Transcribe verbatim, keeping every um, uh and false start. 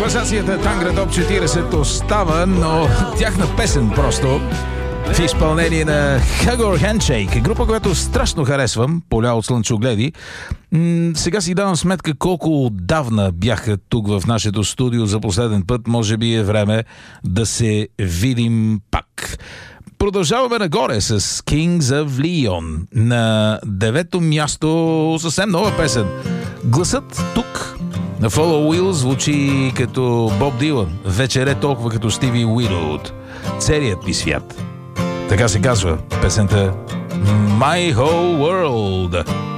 Конверсацията Тангра Топ четиридесет остава, но тяхна песен просто в изпълнение на Hugger Handshake, група, която страшно харесвам, поля от слънчогледи. М- сега си давам сметка колко отдавна бяха тук в нашето студио за последен път. Може би е време да се видим пак. Продължаваме нагоре с Kings of Leon. На девето място съвсем нова песен. Гласът тук на Follow Will звучи като Боб Дилан. Вечер е толкова като Стиви Уилоуд. Целият ми свят. Така се казва песента My Whole World.